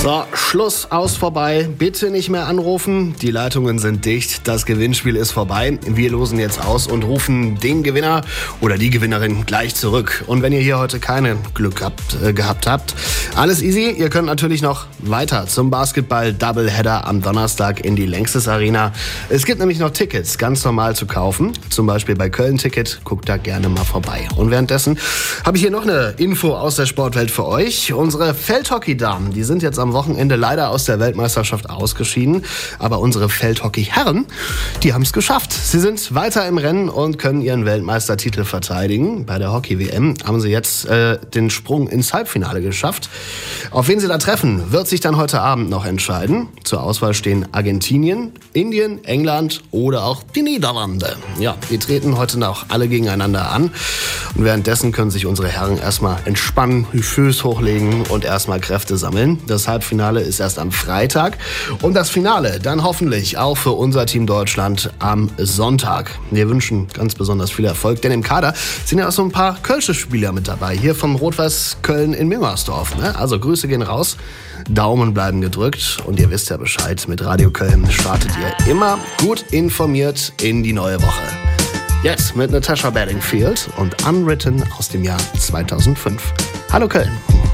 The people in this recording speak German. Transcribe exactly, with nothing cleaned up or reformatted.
So, Schluss, aus, vorbei. Bitte nicht mehr anrufen. Die Leitungen sind dicht. Das Gewinnspiel ist vorbei. Wir losen jetzt aus und rufen den Gewinner oder die Gewinnerin gleich zurück. Und wenn ihr hier heute kein Glück gehabt, äh, gehabt habt, alles easy. Ihr könnt natürlich noch weiter zum Basketball-Doubleheader am Donnerstag in die Längstes Arena. Es gibt nämlich noch Tickets, ganz normal zu kaufen. Zum Beispiel bei Köln Ticket. Guckt da gerne mal vorbei. Und währenddessen habe ich hier noch eine Info aus der Sportwelt für euch. Unsere Feldhockey-Damen, die sind jetzt am Wochenende leider aus der Weltmeisterschaft ausgeschieden. Aber unsere Feldhockey-Herren, die haben es geschafft. Sie sind weiter im Rennen und können ihren Weltmeistertitel verteidigen. Bei der Hockey-W M haben sie jetzt äh, den Sprung ins Halbfinale geschafft. Auf wen sie da treffen, wird sich dann heute Abend noch entscheiden. Zur Auswahl stehen Argentinien, Indien, England oder auch die Niederlande. Ja, die treten heute noch alle gegeneinander an. Und währenddessen können sich unsere Herren erstmal entspannen, die Füße hochlegen und erstmal Kräfte sammeln. Das Halbfinale ist erst am Freitag und das Finale dann hoffentlich auch für unser Team Deutschland am Sonntag. Wir wünschen ganz besonders viel Erfolg, denn im Kader sind ja auch so ein paar Kölsche Spieler mit dabei, hier vom Rot-Weiß Köln in Müngersdorf. Ne? Also Grüße gehen raus, Daumen bleiben gedrückt und ihr wisst ja Bescheid, mit Radio Köln startet ihr immer gut informiert in die neue Woche. Jetzt mit Natasha Bedingfield und Unwritten aus dem Jahr zweitausendfünf. Hallo Köln.